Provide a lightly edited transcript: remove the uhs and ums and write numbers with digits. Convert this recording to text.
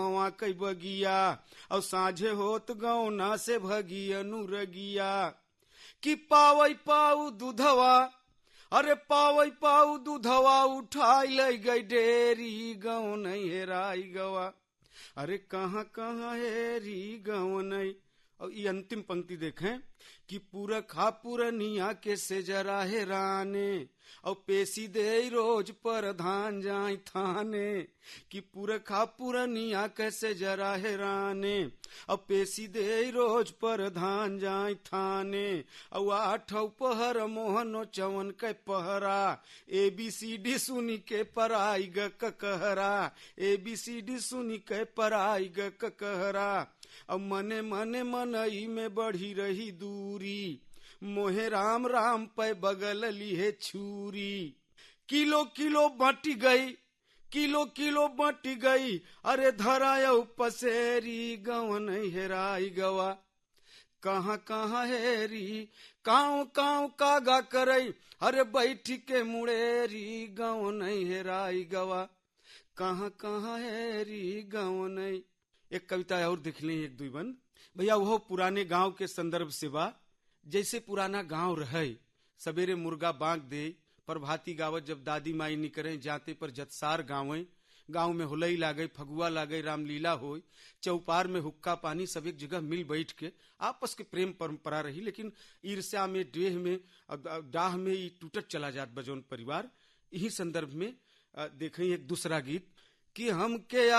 गवा कई बगिया और साझे होत गौना से भगी अनुरगिया कि पावई पाऊ दूधवा, अरे पावई पाऊ दूधवा उठाई ले गई डेरी गौ नहीं हेराई गवा, अरे कहाँ कहाँ हेरी गौ नहीं। और ये अंतिम पंक्ति देखें कि पूरा खा पूरनिया के से जरा हेराने और पेशी दे रोज पर धान जाई थाने, कि पूरा खा पूरनिया कैसे जरा हेराने और पेशी दे रोज पर धान जाई थाने। और 8 पहर मोहनो चवन के पहरा ABCD सुनी के पराई ग कहरा, ABCD सुनी के पराई ग कहरा। अब मने मने मनई में बढ़ी रही दूरी, मोहे राम राम पे बगल लिए छुरी। किलो किलो बटी गई, किलो किलो बटी गई, अरे धराया पसेरी गौ नहीं हेराई गवा, कहाँ कहाँ हेरी काव काव कागा करई, अरे बैठी के मुड़ेरी गौ नहीं हेराई गवा, कहाँ कहाँ हेरी गौ नहीं। एक कविता और देख लें, एक दुईबन भैया, वो पुराने गांव के संदर्भ से बा। जैसे पुराना गांव रहे, सवेरे मुर्गा बांक दे, प्रभाती गावत जब दादी माई निकरे जाते पर जतसार गावे, गांव में होलई लागे, फगुआ लागे, रामलीला हो, चौपार में हुक्का पानी, सब एक जगह मिल बैठ के आपस के प्रेम परंपरा रही। लेकिन ईर्ष्या में, डेह में, डाह में ये टूटत चला जात बजौन परिवार। यही संदर्भ में देखें एक दूसरा गीत कि हम के